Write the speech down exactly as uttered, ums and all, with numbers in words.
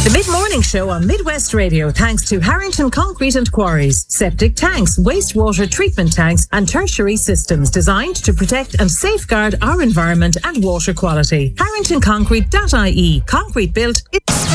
The mid-morning show on Midwest Radio, thanks to Harrington Concrete and Quarries, septic tanks, wastewater treatment tanks and tertiary systems designed to protect and safeguard our environment and water quality. harrington concrete dot I E. Concrete built, it's